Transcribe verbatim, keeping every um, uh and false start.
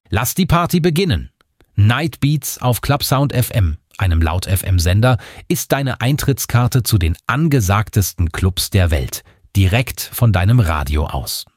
Lass die Party beginnen. Night Beats auf Clubsound F M, einem Laut-F M-Sender, ist deine Eintrittskarte zu den angesagtesten Clubs der Welt. Direkt von deinem Radio aus.